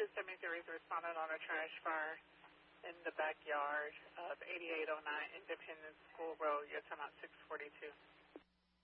273 is responded on a trash fire in the backyard of 8809 Independence School Road. Your time out 642.